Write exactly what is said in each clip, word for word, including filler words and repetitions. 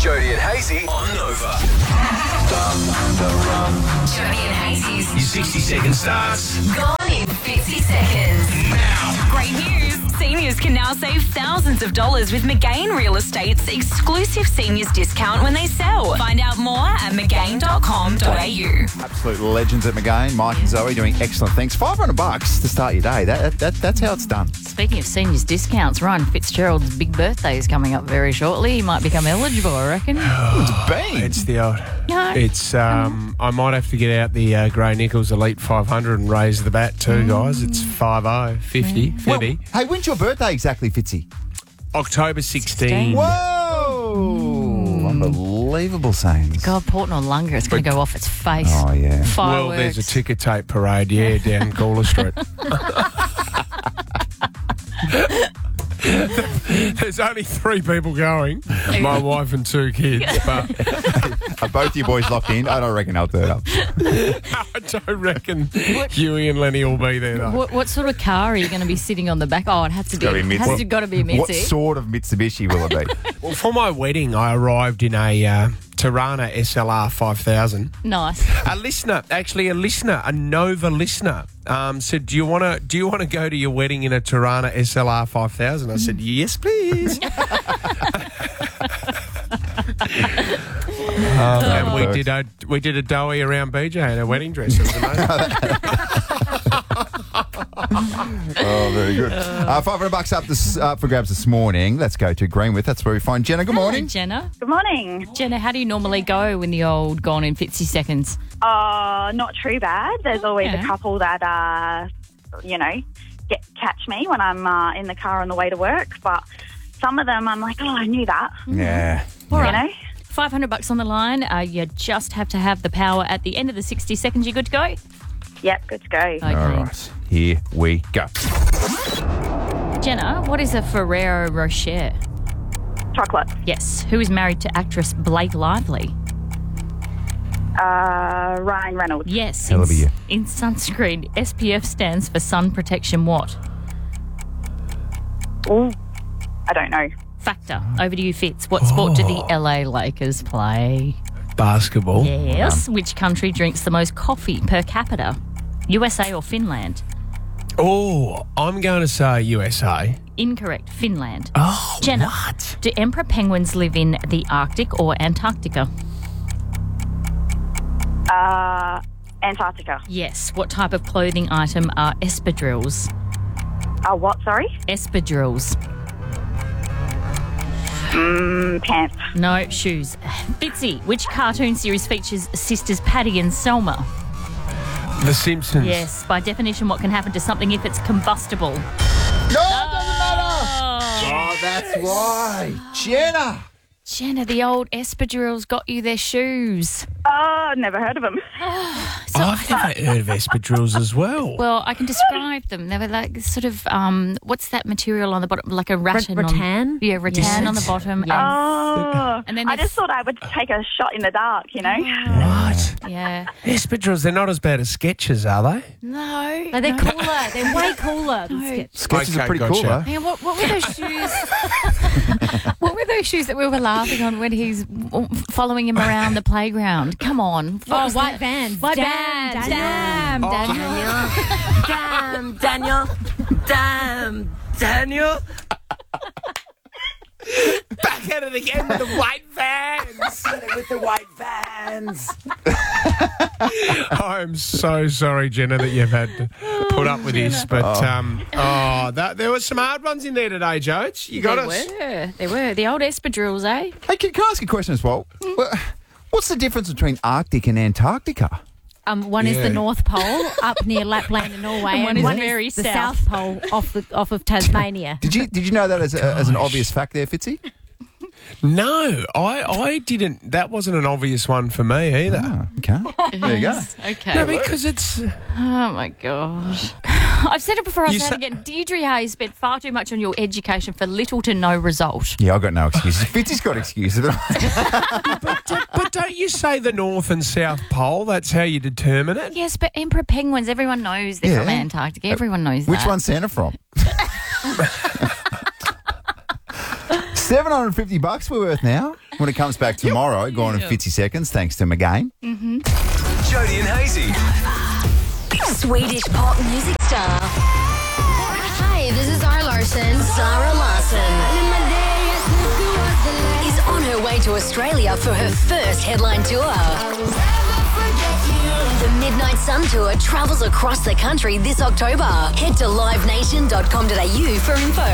Jody and Hazy on Nova. Jody and Hazy's Your sixty second starts Gone in fifty seconds. now. Great news! Seniors can now save thousands of dollars with McGain Real Estate's exclusive seniors discount when they sell. Find out more at mcgain dot com dot a u. Absolute legends at McGain. Mike and Zoe doing excellent things. five hundred bucks to start your day. That, that That's how it's done. Speaking of seniors discounts, Ryan Fitzgerald's big birthday is coming up very shortly. He might become eligible, I reckon. It's been. It's the old. No. It's. Um, I might have to get out the uh, Grey Nichols Elite five hundred and raise the bat too, guys. It's five oh, fifty, Well, fifty. hey, when's your birthday exactly, Fitzy? October sixteenth. Whoa! Unbelievable sayings. God, Port Noarlunga, it's going to go off its face. Oh, yeah. Well, Fireworks. there's a ticker tape parade, yeah, down Gawler Street. There's only three people going. My wife and two kids, but Are both you boys locked in? I don't reckon I'll turn up. I don't reckon Huey and Lenny will be there, though. What, what sort of car are you going to be sitting on the back? Oh, it has to be. gotta be It has Mitsubishi. to, got to be a Mitsubishi. What sort of Mitsubishi will it be? Well, for my wedding, I arrived in a uh, Tirana S L R five thousand. Nice. A listener, actually a listener, a Nova listener, um, said, "Do you want to? Do you want to go to your wedding in a Tirana S L R five thousand?" I said, "Yes, please." um, and we did a we did a doughy around B J in a wedding dress. It was amazing. Oh, very good. Uh, five hundred bucks up this, uh, for grabs this morning. Let's go to Greenwith. That's where we find Jenna. Good morning. Hello, Jenna. Good morning. Jenna, how do you normally go in the old Gone in fifty seconds? Uh, not too bad. There's always Okay. a couple that, uh, you know, get catch me when I'm uh, in the car on the way to work. But some of them, I'm like, oh, I knew that. Yeah. All You right. know? five hundred bucks on the line. Uh, you just have to have the power at the end of the sixty seconds. You good to go? Yep, good to go. Okay. All right. Here we go. Jenna, what is a Ferrero Rocher? Chocolate. Yes. Who is married to actress Blake Lively? Uh, Ryan Reynolds. Yes. Hell in, of a year. in sunscreen, S P F stands for sun protection what? Ooh, I don't know. Factor. Over to you, Fitz. What sport do the L A Lakers play? Basketball. Yes. Which country drinks the most coffee per capita? U S A or Finland? Oh, I'm going to say U S A. Incorrect. Finland. Oh, Jenna, what? do emperor penguins live in the Arctic or Antarctica? Uh, Antarctica. Yes. What type of clothing item are espadrilles? Uh, what, sorry? Espadrilles. Mm, pants. No, shoes. Fitzy, which cartoon series features sisters Patty and Selma? The Simpsons. Yes. By definition, what can happen to something if it's combustible? No, it doesn't matter. Oh, that's why. Jenna. Jenna, the old espadrilles got you their shoes. Oh, never heard of them. I've never heard of espadrilles as well. Well, I can describe them. They were like sort of, um, what's that material on the bottom? Like a rattan. on- rattan? Yeah, rattan Yes. on the bottom. Oh, And then I they- just thought I would take a shot in the dark, you know? Right. And, yeah. Espadrilles, they're not as bad as Skechers, are they? No. No, they're no. cooler. They're way cooler than No. Skechers. Sketches Okay, are pretty gotcha. cool, though. Hang on, what, what were those shoes? What were those shoes that we were laughing on when he's w- following him around the playground? Come on. What Oh, was white that? vans. White Damn, vans. Daniel. Damn, Daniel. Damn, Daniel. Damn, Daniel. Back at it again with the white vans. With the white vans. I'm so sorry, Jenna, that you've had to put up with this. But, um, oh, that, there were some hard ones in there today, Jodes. You got They us. were. They were. The old espadrilles, eh? Hey, can, can I ask a question as well? Well, what's the difference between Arctic and Antarctica? Um, one is Yeah. the North Pole up near Lapland and Norway, And one is one very is the south. South Pole off the, off of Tasmania. Did you did you know that as, a, as an obvious fact there, Fitzy? No, I, I didn't. That wasn't an obvious one for me either. Oh, okay. There you go. Okay. No, because it's... Oh, my gosh. I've said it before, I'll You say it sa- again. Deirdre Hayes spent far too much on your education for little to no result. Yeah, I've got no excuses. Fitzy's got excuses. but, but don't you say the North and South Pole? That's how you determine it? Yes, but emperor penguins, everyone knows they're Yeah. from Antarctica. Everyone knows Which that. one's Santa from? seven hundred fifty bucks we're worth now. when it comes back tomorrow. Go on in fifty seconds, thanks to McGain. Jody and Hazy. Swedish pop music star. Hi, this is Zara Larson. Zara Larsson is on her way to Australia for her first headline tour. The Midnight Sun Tour travels across the country this October. Head to live nation dot com dot a u for info.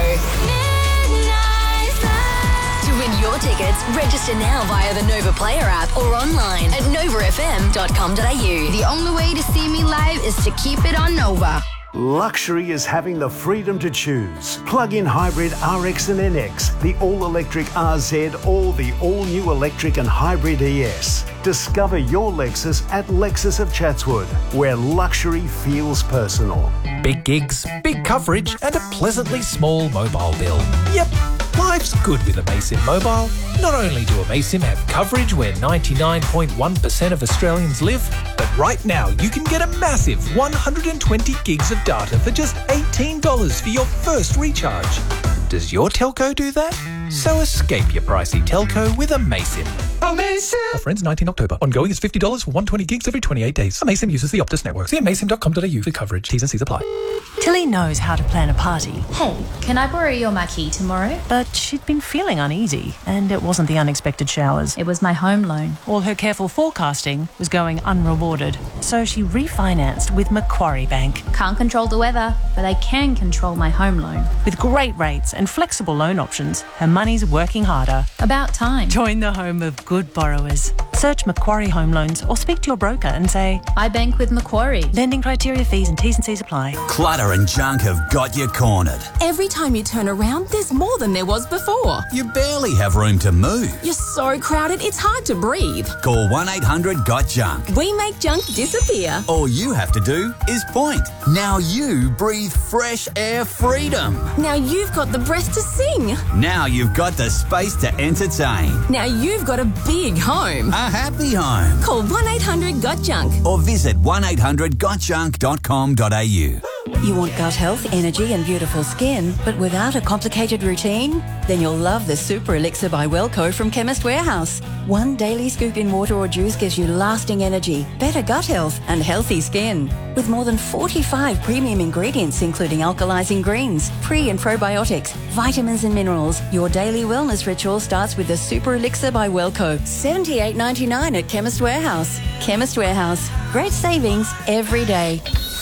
To win your tickets, register now via the Nova Player app or online at nova f m dot com dot a u. The only way to see me live is to keep it on Nova. Luxury is having the freedom to choose. Plug-in hybrid R X and N X, the all-electric R Z, or the all-new electric and hybrid E S. Discover your Lexus at Lexus of Chatswood, where luxury feels personal. Big gigs, big coverage, and a pleasantly small mobile bill. Yep, life's good with Amasim Mobile. Not only do Amasim have coverage where ninety-nine point one percent of Australians live, but right now you can get a massive one hundred twenty gigs of data for just eighteen dollars for your first recharge. Does your telco do that? So escape your pricey telco with Amasim. Amasim! Offer ends nineteenth October. Ongoing is fifty dollars for one hundred twenty gigs every twenty-eight days. Amasim uses the Optus network. See amasim dot com dot a u for coverage. T's and C's apply. Tilly knows how to plan a party. Hey, can I borrow your marquee tomorrow? But she'd been feeling uneasy, and it wasn't the unexpected showers. It was my home loan. All her careful forecasting was going unrewarded. So she refinanced with Macquarie Bank. Can't control the weather, but I can control my home loan. With great rates and flexible loan options, her money's working harder. About time. Join the home of good borrowers. Search Macquarie Home Loans or speak to your broker and say, I bank with Macquarie. Lending criteria, fees and T's and C's apply. Clutter and junk have got you cornered. Every time you turn around, there's more than there was before. You barely have room to move. You're so crowded, it's hard to breathe. Call one eight hundred got junk. We make junk disappear. All you have to do is point. Now you breathe fresh air freedom. Now you've got the breath to sing. Now you've got the space to entertain. Now you've got a big home. A happy home. Call one eight hundred got junk. Or visit one eight hundred got junk dot com dot a u. You want gut health, energy and beautiful skin, but without a complicated routine? Then you'll love the Super Elixir by Wellco from Chemist Warehouse. One daily scoop in water or juice gives you lasting energy, better gut health and healthy skin. With more than forty-five premium ingredients including alkalizing greens, pre and probiotics, vitamins and minerals, your daily wellness ritual starts with the Super Elixir by Wellco. seventy-eight ninety-nine at Chemist Warehouse. Chemist Warehouse. Great savings every day.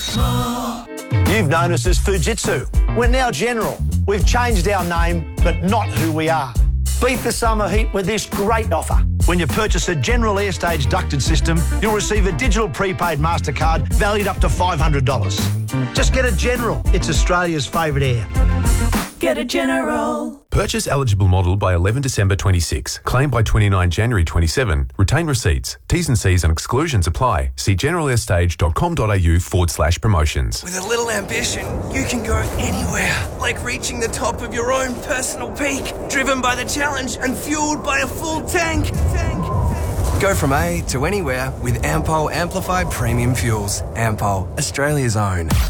You've known us as Fujitsu. We're now General. We've changed our name, but not who we are. Beat the summer heat with this great offer. When you purchase a General Airstage ducted system, you'll receive a digital prepaid MasterCard valued up to five hundred dollars. Just get a General. It's Australia's favourite air. Get a General. Purchase eligible model by eleven December twenty-six. Claim by twenty-nine January twenty-seven. Retain receipts. T's and C's and exclusions apply. See general airstage dot com dot a u forward slash promotions. With a little ambition, you can go anywhere. Like reaching the top of your own personal peak. Driven by the challenge and fueled by a full tank. Tank. Go from A to anywhere with Ampol Amplified Premium Fuels. Ampol, Australia's own.